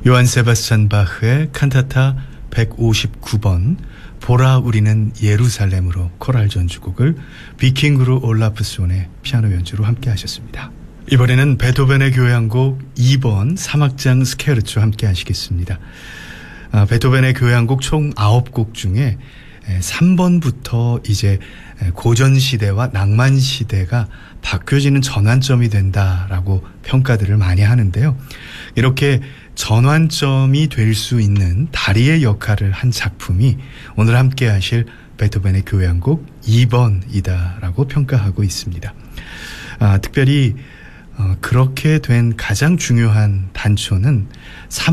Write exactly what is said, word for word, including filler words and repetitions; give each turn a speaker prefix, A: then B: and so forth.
A: 요한 세바스찬 바흐의 칸타타 백오십구 번 보라 우리는 예루살렘으로 코랄 전주곡을 비킹그루 올라프손의 피아노 연주로 함께 하셨습니다. 이번에는 베토벤의 교향곡 이 번 삼악장 스케르초 함께 하시겠습니다. 아, 베토벤의 교향곡 총 아홉 곡 중에 삼 번부터 이제 고전시대와 낭만시대가 바뀌어지는 전환점이 된다라고 평가들을 많이 하는데요. 이렇게 전환점이 될 수 있는 다리의 역할을 한 작품이 오늘 함께 하실 베토벤의 교향곡 이 번이다라고 평가하고 있습니다. 아, 특별히 어, 그렇게 된 가장 중요한 단초는